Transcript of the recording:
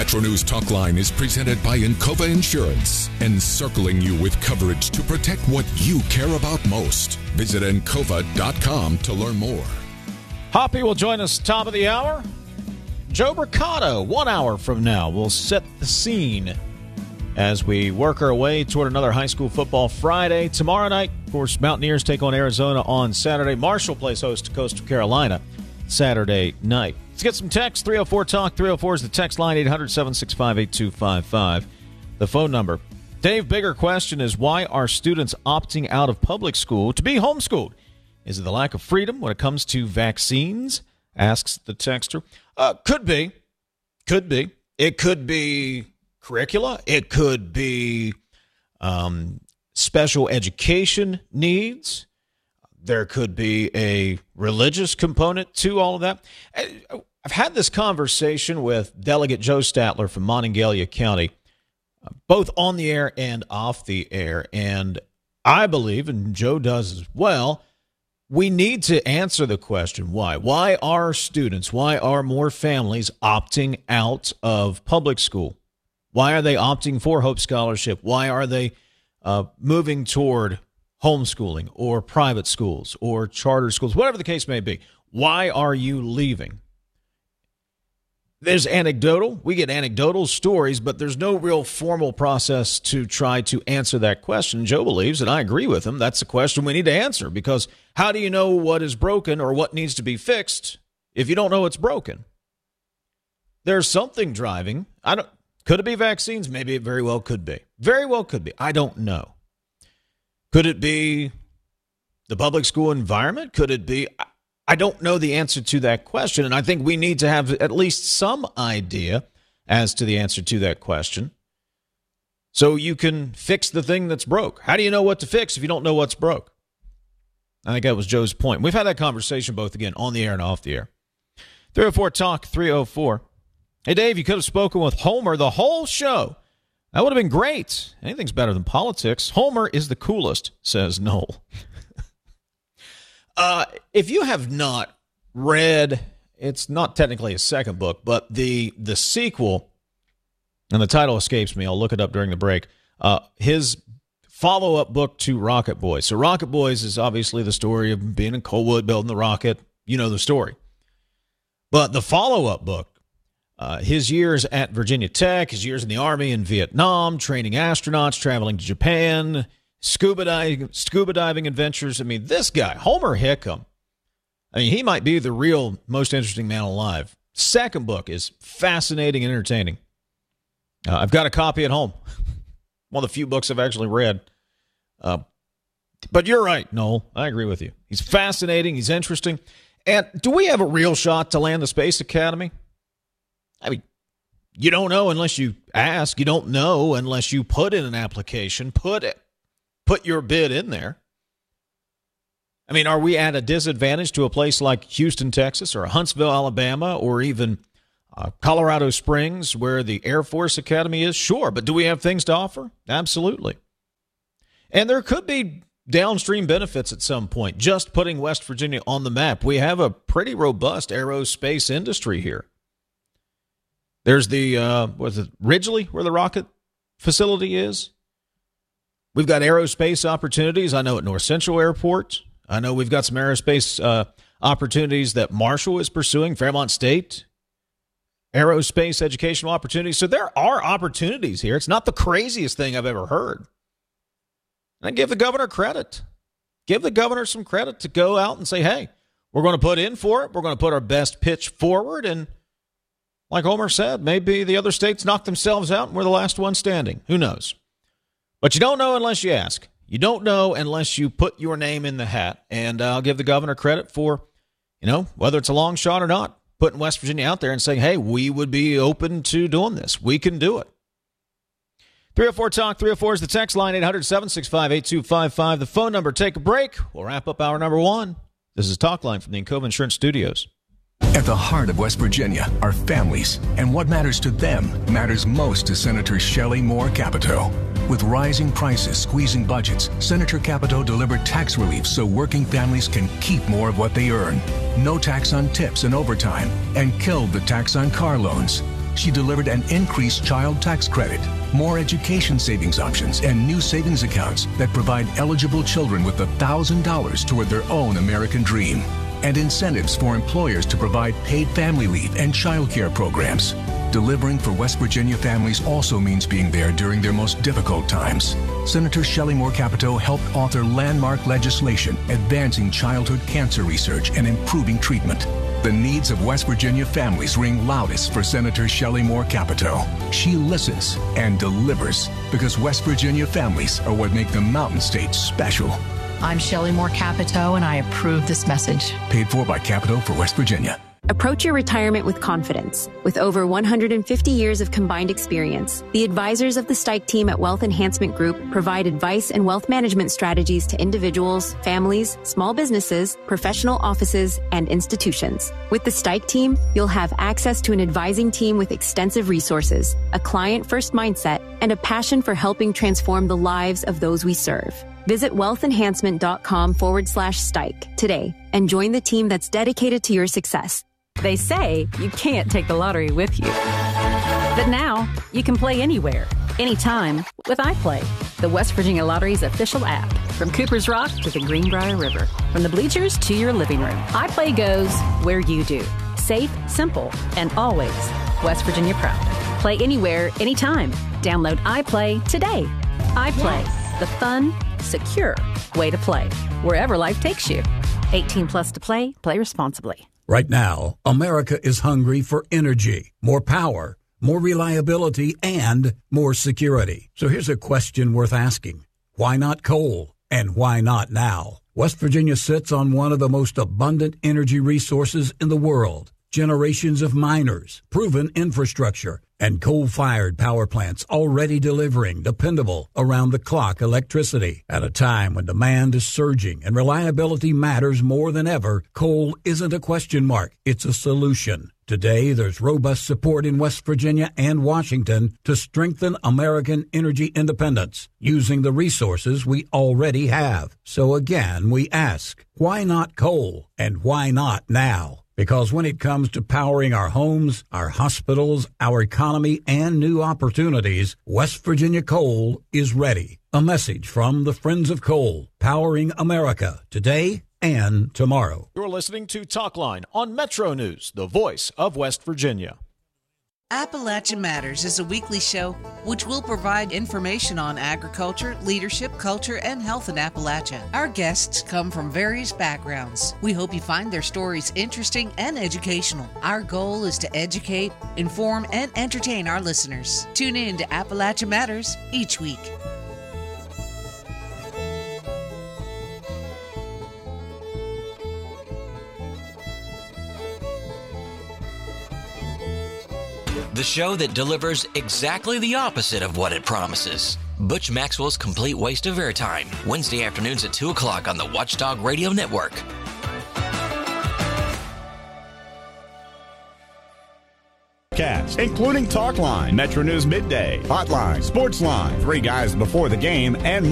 Metro News Talk Line is presented by Encova Insurance, encircling you with coverage to protect what you care about most. Visit Encova.com to learn more. Hoppy will join us top of the hour. Joe Mercado, 1 hour from now, will set the scene as we work our way toward another high school football Friday. Tomorrow night, of course, Mountaineers take on Arizona on Saturday. Marshall plays host to Coastal Carolina Saturday night. Let's get some text. 304-TALK. 304 is the text line, 800-765-8255. The phone number. Dave, bigger question is, why are students opting out of public school to be homeschooled? Is it the lack of freedom when it comes to vaccines? Asks the texter. Could be. Could be. It could be curricula. It could be special education needs. There could be a religious component to all of that. I've had this conversation with Delegate Joe Statler from Monongalia County, both on the air and off the air, and I believe, and Joe does as well, we need to answer the question, why? Why are students, why are more families opting out of public school? Why are they opting for Hope Scholarship? Why are they moving toward homeschooling or private schools or charter schools, whatever the case may be? Why are you leaving? There's anecdotal. We get anecdotal stories, but there's no real formal process to try to answer that question. Joe believes, and I agree with him, that's the question we need to answer, because how do you know what is broken or what needs to be fixed if you don't know it's broken? There's something driving. Could it be vaccines? Maybe it very well could be. Very well could be. I don't know. Could it be the public school environment? Could it be? I don't know the answer to that question, and I think we need to have at least some idea as to the answer to that question so you can fix the thing that's broke. How do you know what to fix if you don't know what's broke? I think that was Joe's point. We've had that conversation both, again, on the air and off the air. 304-TALK, 304. Hey, Dave, you could have spoken with Homer the whole show. That would have been great. Anything's better than politics. Homer is the coolest, says Noel. If you have not read, it's not technically a second book, but the sequel, and the title escapes me, I'll look it up during the break, his follow-up book to Rocket Boys. So Rocket Boys is obviously the story of being in Colwood, building the rocket. You know the story. But the follow-up book, his years at Virginia Tech, his years in the Army in Vietnam, training astronauts, traveling to Japan, scuba diving adventures. I mean, this guy, Homer Hickam, I mean, he might be the real most interesting man alive. Second book is fascinating and entertaining. I've got a copy at home. One of the few books I've actually read. But you're right, Noel. I agree with you. He's fascinating. He's interesting. And do we have a real shot to land the Space Academy? I mean, you don't know unless you ask. You don't know unless you put in an application. Put your bid in there. I mean, are we at a disadvantage to a place like Houston, Texas, or Huntsville, Alabama, or even Colorado Springs, where the Air Force Academy is? Sure, but do we have things to offer? Absolutely. And there could be downstream benefits at some point, just putting West Virginia on the map. We have a pretty robust aerospace industry here. There's the, Ridgely, where the rocket facility is? We've got aerospace opportunities, I know, at North Central Airport. I know we've got some aerospace opportunities that Marshall is pursuing, Fairmont State, aerospace educational opportunities. So there are opportunities here. It's not the craziest thing I've ever heard. And I give the governor credit. Give the governor some credit to go out and say, hey, we're going to put in for it. We're going to put our best pitch forward. And like Homer said, maybe the other states knock themselves out and we're the last one standing. Who knows? But you don't know unless you ask. You don't know unless you put your name in the hat. And I'll give the governor credit for, whether it's a long shot or not, putting West Virginia out there and saying, hey, we would be open to doing this. We can do it. 304-TALK, 304 is the text line, 800-765-8255. The phone number. Take a break. We'll wrap up hour number one. This is Talk Line from the Encova Insurance Studios. At the heart of West Virginia are families, and what matters to them matters most to Senator Shelley Moore Capito. With rising prices squeezing budgets, Senator Capito delivered tax relief so working families can keep more of what they earn. No tax on tips and overtime, and killed the tax on car loans. she delivered an increased child tax credit, more education savings options, and new savings accounts that provide eligible children with $1,000 toward their own American dream, and incentives for employers to provide paid family leave and child care programs. Delivering for West Virginia families also means being there during their most difficult times. Senator Shelley Moore Capito helped author landmark legislation advancing childhood cancer research and improving treatment. The needs of West Virginia families ring loudest for Senator Shelley Moore Capito. She listens and delivers because West Virginia families are what make the Mountain State special. I'm Shelley Moore Capito, and I approve this message. Paid for by Capito for West Virginia. Approach your retirement with confidence. With over 150 years of combined experience, the advisors of the Stike team at Wealth Enhancement Group provide advice and wealth management strategies to individuals, families, small businesses, professional offices, and institutions. With the Stike team, you'll have access to an advising team with extensive resources, a client-first mindset, and a passion for helping transform the lives of those we serve. Visit wealthenhancement.com/Stike today and join the team that's dedicated to your success. They say you can't take the lottery with you. But now, you can play anywhere, anytime with iPlay, the West Virginia Lottery's official app. From Cooper's Rock to the Greenbrier River, from the bleachers to your living room, iPlay goes where you do. Safe, simple, and always West Virginia proud. Play anywhere, anytime. Download iPlay today. iPlay, the fun, secure way to play, wherever life takes you. 18 plus to play. Play responsibly. Right now, America is hungry for energy, more power, more reliability, and more security. So here's a question worth asking. Why not coal? And why not now? West Virginia sits on one of the most abundant energy resources in the world. Generations of miners, proven infrastructure, and coal-fired power plants already delivering dependable, around-the-clock electricity. At a time when demand is surging and reliability matters more than ever, coal isn't a question mark, it's a solution. Today, there's robust support in West Virginia and Washington to strengthen American energy independence using the resources we already have. So again, we ask, why not coal? And why not now? Because when it comes to powering our homes, our hospitals, our economy, and new opportunities, West Virginia Coal is ready. A message from the Friends of Coal, powering America today and tomorrow. You're listening to Talkline on Metro News, the voice of West Virginia. Appalachia Matters is a weekly show which will provide information on agriculture, leadership, culture, and health in Appalachia. Our guests come from various backgrounds. We hope you find their stories interesting and educational. Our goal is to educate, inform, and entertain our listeners. Tune in to Appalachia Matters each week. The show that delivers exactly the opposite of what it promises. Butch Maxwell's Complete Waste of Airtime, Wednesday afternoons at 2 o'clock on the Watchdog Radio Network. Cast, including Talkline, Metro News Midday, Hotline, Sportsline, 3 Guys Before the Game, and more.